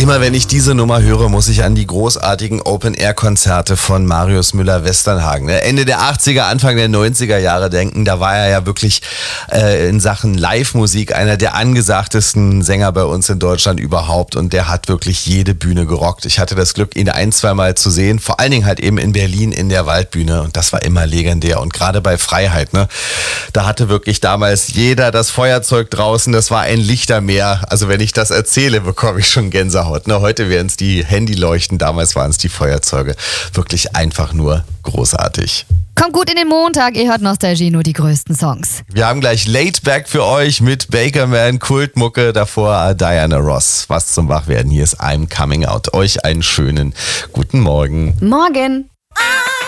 Immer wenn ich diese Nummer höre, muss ich an die großartigen Open-Air-Konzerte von Marius Müller-Westernhagen. Ende der 80er, Anfang der 90er Jahre denken. Da war er ja wirklich in Sachen Live-Musik einer der angesagtesten Sänger bei uns in Deutschland überhaupt. Und der hat wirklich jede Bühne gerockt. Ich hatte das Glück, ihn 1-2 Mal zu sehen. Vor allen Dingen halt eben in Berlin in der Waldbühne. Und das war immer legendär. Und gerade bei Freiheit, ne, da hatte wirklich damals jeder das Feuerzeug draußen. Das war ein Lichtermeer. Also wenn ich das erzähle, bekomme ich schon Gänsehaut. Ne, heute wären es die Handyleuchten, damals waren es die Feuerzeuge. Wirklich einfach nur großartig. Kommt gut in den Montag, ihr hört Nostalgie, nur die größten Songs. Wir haben gleich Laid Back für euch mit Bakerman, Kultmucke, davor Diana Ross. Was zum Wachwerden, hier ist I'm Coming Out. Euch einen schönen guten Morgen. Morgen.